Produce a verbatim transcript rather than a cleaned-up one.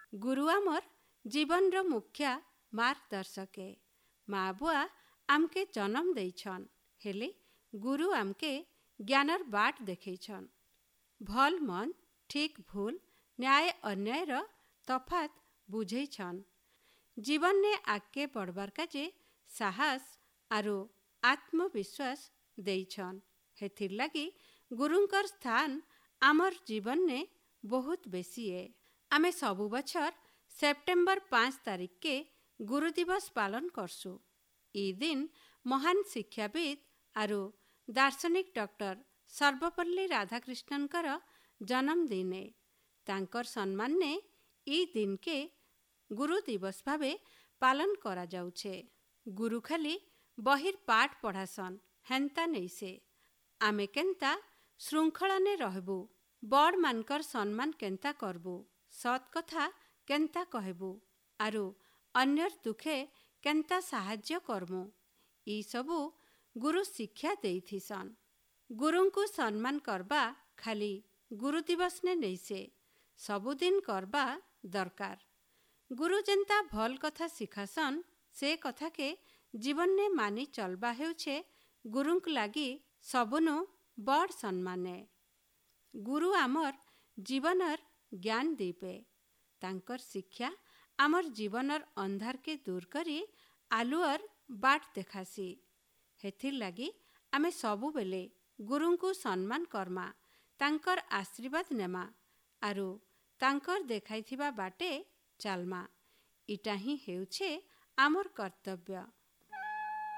गुरु आमर जीवन रो मुख्य मार्गदर्शके। माँ बुआ आमके जन्म देइछन, हेले गुरु आमके ज्ञानर बाट देखैछन। भल मन, ठीक भूल, न्याय अन्याय रो तफात बुझैछन। जीवन ने आगे बढ़बार काजे साहस आरो आत्मविश्वास देइछन। हेथिर लगी गुरुंकर स्थान आमर जीवन ने बहुत बेसी है। आमे सबु बछर सेप्टेम्बर पाँच तारीख के गुरु दिवस पालन करसु। ई दिन महान शिक्षाविद आरो दार्शनिक डॉक्टर सर्वपल्ली राधाकृष्णन कर जन्मदिन है। तांकर सम्मान ने ई दिन के गुरु दिवस भावे पालन करा जाउछे। गुरु खाली बहिर पाठ पढ़ासन हेन्ता नहीं से। आमे केन्ता श्रृंखला ने रहबू, बड़ मानकर सम्मान केन्ता करबू, सत कथा केन्ता कहबू आरो अन्यर दुखे केन्ता साहाଯ୍य करमु, ई सबू गुरु शिक्षा देइथिसन। गुरुं को सम्मान करबा खाली गुरु दिवस ने नहीं से, सबुदिन करबा दरकार। गुरु जेन्ता भल कथा शिखासन से कथा के जीवन ने मानी चलबा हेउछे गुरुंक लागी सबुनु बड़ सम्माने। गुरु आमर जीवनर ज्ञान दीपे। तांकर शिक्षा आमर जीवनर अंधार के दूर करी आलुअर बाट देखासी। हेथिर लागी आमे सबु बेले गुरुं को सम्मान करमा, तांकर आशीर्वाद नेमा आरो तांकर देखाइथिबा बाटे चालमा। इटा ही हेउछे आमर कर्तव्य।